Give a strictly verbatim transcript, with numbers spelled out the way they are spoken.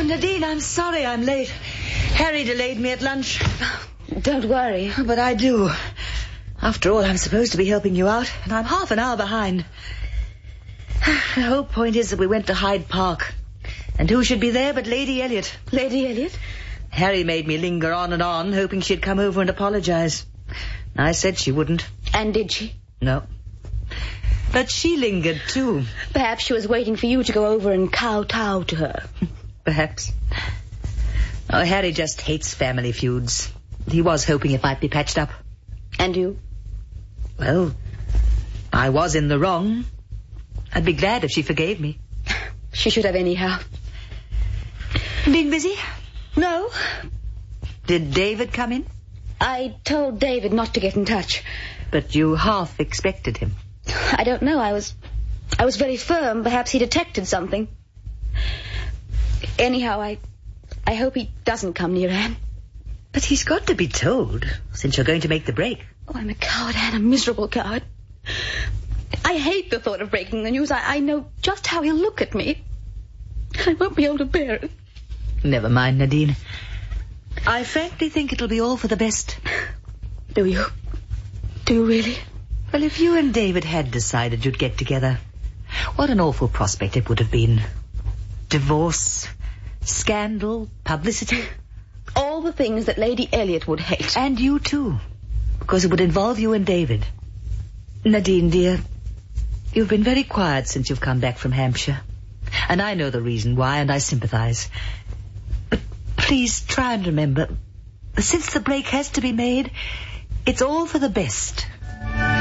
Nadine, I'm sorry I'm late. Harry delayed me at lunch. Don't worry. But I do. After all, I'm supposed to be helping you out, and I'm half an hour behind. The whole point is that we went to Hyde Park. And who should be there but Lady Elliot? Lady Elliot? Harry made me linger on and on, hoping she'd come over and apologize. I said she wouldn't. And did she? No. But she lingered, too. Perhaps she was waiting for you to go over and kowtow to her. Perhaps. Oh, Harry just hates family feuds. He was hoping it might be patched up. And you? Well, I was in the wrong. I'd be glad if she forgave me. She should have anyhow. Been busy? No. Did David come in? I told David not to get in touch. But you half expected him. I don't know. I was... I was very firm. Perhaps he detected something. Anyhow, I... I hope he doesn't come near Anne. But he's got to be told, since you're going to make the break. Oh, I'm a coward, Anne, a miserable coward. I hate the thought of breaking the news. I, I know just how he'll look at me. I won't be able to bear it. Never mind, Nadine. I frankly think it'll be all for the best. Do you? Do you really? Well, if you and David had decided you'd get together, what an awful prospect it would have been. Divorce, scandal, publicity. All the things that Lady Elliot would hate. And you too, because it would involve you and David. Nadine, dear, you've been very quiet since you've come back from Hampshire. And I know the reason why, and I sympathize. But please try and remember, since the break has to be made, it's all for the best.